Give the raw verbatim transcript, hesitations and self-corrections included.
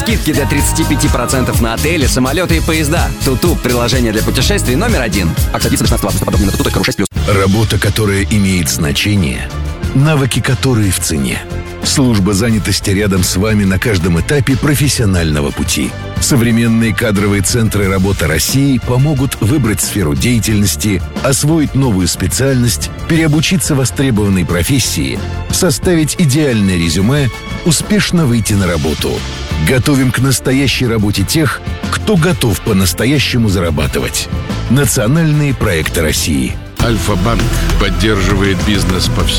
Скидки до тридцать пять процентов на отели, самолеты и поезда. Туту – приложение для путешествий номер один. Акция действует до шестнадцатого августа. Подробнее на туту точка ру шесть плюс. Работа, которая имеет значение, навыки, которые в цене. Служба занятости рядом с вами на каждом этапе профессионального пути. Современные кадровые центры «Работа России» помогут выбрать сферу деятельности, освоить новую специальность, переобучиться востребованной профессии, составить идеальное резюме, успешно выйти на работу. Готовим к настоящей работе тех, кто готов по-настоящему зарабатывать. Национальные проекты России. Альфа-банк поддерживает бизнес по всему